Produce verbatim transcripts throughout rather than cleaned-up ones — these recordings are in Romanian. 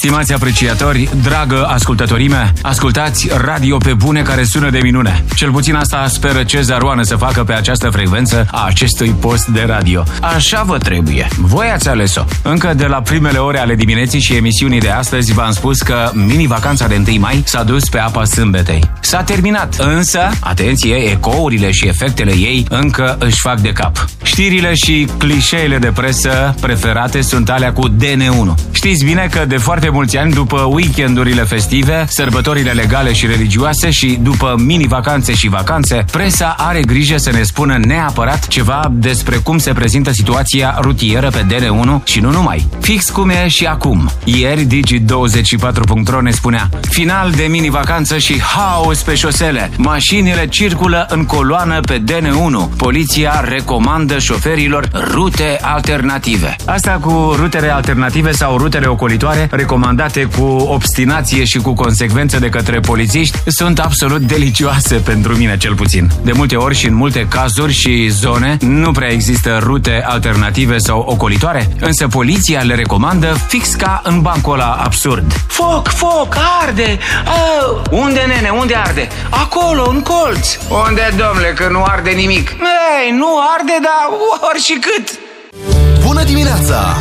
Stimați apreciatori, dragă ascultătorime, ascultați radio pe bune care sună de minune. Cel puțin asta speră Cezar Oană să facă pe această frecvență a acestui post de radio. Așa vă trebuie. Voi ați ales-o. Încă de la primele ore ale dimineții și emisiunii de astăzi v-am spus că mini-vacanța de întâi mai s-a dus pe apa sâmbetei. S-a terminat, însă, atenție, ecourile și efectele ei încă își fac de cap. Știrile și clișeele de presă preferate sunt alea cu D N unu. Știți bine că de foarte mulți ani, după weekendurile festive, sărbătorile legale și religioase și după mini-vacanțe și vacanțe, presa are grijă să ne spună neapărat ceva despre cum se prezintă situația rutieră pe D N unu și nu numai. Fix cum e și acum. Ieri Digi douăzeci și patru punct ro ne spunea: final de mini-vacanță și haos pe șosele. Mașinile circulă în coloană pe D N unu. Poliția recomandă șoferilor rute alternative. Asta cu rutele alternative sau rutele ocolitoare, recomandate cu obstinație și cu consecvență de către polițiști, sunt absolut delicioase pentru mine, cel puțin. De multe ori și în multe cazuri și zone nu prea există rute alternative sau ocolitoare, însă poliția le recomandă fix ca în bancul ăla absurd. Foc, foc, arde! Oh, unde, nene, unde arde? Acolo, în colț! Unde, domnule, că nu arde nimic? Ei, nu arde, dar ori și cât! Bună dimineața!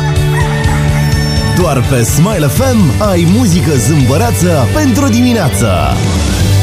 Doar pe Smile F M ai muzică zâmbăreață pentru dimineață.